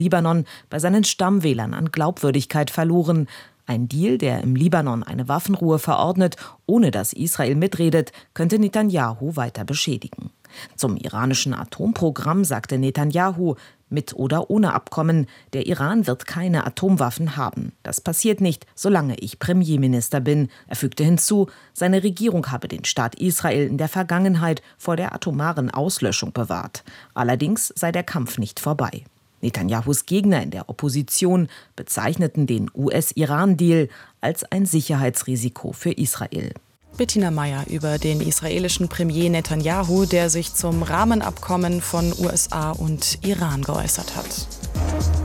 Libanon bei seinen Stammwählern an Glaubwürdigkeit verloren. Ein Deal, der im Libanon eine Waffenruhe verordnet, ohne dass Israel mitredet, könnte Netanjahu weiter beschädigen. Zum iranischen Atomprogramm sagte Netanjahu: Mit oder ohne Abkommen, der Iran wird keine Atomwaffen haben. Das passiert nicht, solange ich Premierminister bin. Er fügte hinzu, seine Regierung habe den Staat Israel in der Vergangenheit vor der atomaren Auslöschung bewahrt. Allerdings sei der Kampf nicht vorbei. Netanyahus Gegner in der Opposition bezeichneten den US-Iran-Deal als ein Sicherheitsrisiko für Israel. Bettina Meyer über den israelischen Premier Netanjahu, der sich zum Rahmenabkommen von USA und Iran geäußert hat.